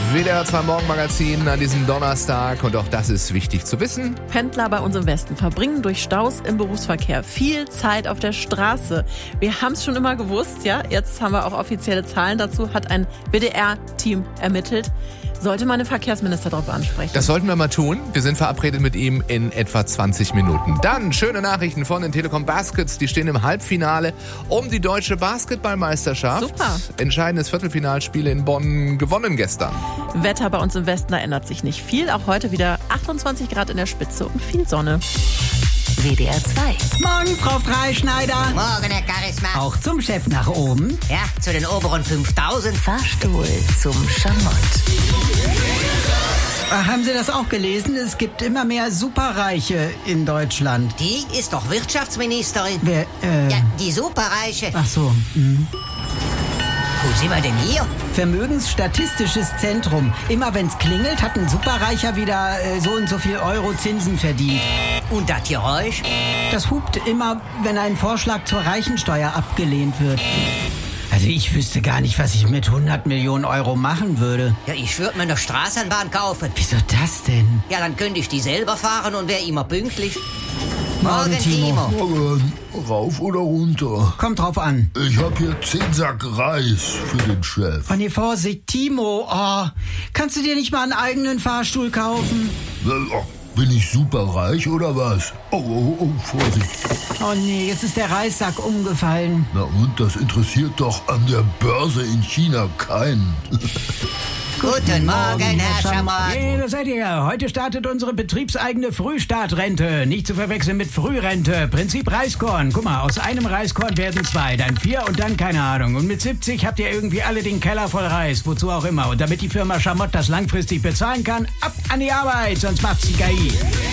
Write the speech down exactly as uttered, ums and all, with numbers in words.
W D R zwei Morgenmagazin an diesem Donnerstag und auch das ist wichtig zu wissen. Pendler bei uns im Westen verbringen durch Staus im Berufsverkehr viel Zeit auf der Straße. Wir haben es schon immer gewusst, ja. Jetzt haben wir auch offizielle Zahlen dazu, hat ein W D R-Team ermittelt. Sollte man den Verkehrsminister darauf ansprechen? Das sollten wir mal tun. Wir sind verabredet mit ihm in etwa zwanzig Minuten. Dann schöne Nachrichten von den Telekom Baskets. Die stehen im Halbfinale um die deutsche Basketballmeisterschaft. Super. Entscheidendes Viertelfinalspiel in Bonn gewonnen gestern. Wetter bei uns im Westen, da ändert sich nicht viel. Auch heute wieder achtundzwanzig Grad in der Spitze und viel Sonne. W D R zwei. Morgen, Frau Freischneider. Morgen, Herr Charisma. Auch zum Chef nach oben. Ja, zu den oberen fünftausend. Fahrstuhl zum Schamott. Ach, haben Sie das auch gelesen? Es gibt immer mehr Superreiche in Deutschland. Die ist doch Wirtschaftsministerin. Wer, äh... Ja, die Superreiche. Ach so, hm. Wo sind wir denn hier? Vermögensstatistisches Zentrum. Immer wenn's klingelt, hat ein Superreicher wieder äh, so und so viel Euro Zinsen verdient. Und das Geräusch? Das hupt immer, wenn ein Vorschlag zur Reichensteuer abgelehnt wird. Also ich wüsste gar nicht, was ich mit hundert Millionen Euro machen würde. Ja, ich würde mir eine Straßenbahn kaufen. Wieso das denn? Ja, dann könnte ich die selber fahren und wäre immer pünktlich. Morgen, Timo. Morgen. Rauf oder runter? Kommt drauf an. Ich hab hier zehn Sack Reis für den Chef. Oh nee, Vorsicht, Timo. Oh, kannst du dir nicht mal einen eigenen Fahrstuhl kaufen? Oh, bin ich super reich oder was? Oh, oh, oh, Vorsicht. Oh nee, jetzt ist der Reissack umgefallen. Na und, das interessiert doch an der Börse in China keinen. Guten Morgen, Herr Schamott. Hey, da seid ihr. Heute startet unsere betriebseigene Frühstartrente. Nicht zu verwechseln mit Frührente. Prinzip Reiskorn. Guck mal, aus einem Reiskorn werden zwei, dann vier und dann keine Ahnung. Und mit siebzig habt ihr irgendwie alle den Keller voll Reis, wozu auch immer. Und damit die Firma Schamott das langfristig bezahlen kann, ab an die Arbeit, sonst macht's die K I.